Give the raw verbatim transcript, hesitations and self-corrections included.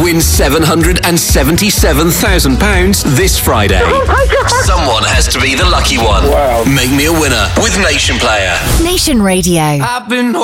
Win seven hundred seventy-seven thousand pounds this Friday. Oh my God. Someone has to be the lucky one. Wow. Make me a winner with Nation Player. Nation Radio. I've been